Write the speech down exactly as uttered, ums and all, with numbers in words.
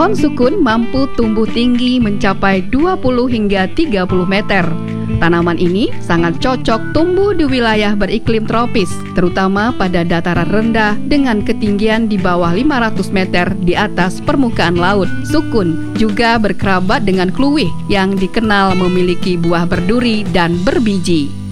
Pohon sukun mampu tumbuh tinggi mencapai dua puluh hingga tiga puluh meter. Tanaman ini sangat cocok tumbuh di wilayah beriklim tropis, terutama pada dataran rendah dengan ketinggian di bawah lima ratus meter di atas permukaan laut. Sukun juga berkerabat dengan kluwih yang dikenal memiliki buah berduri dan berbiji.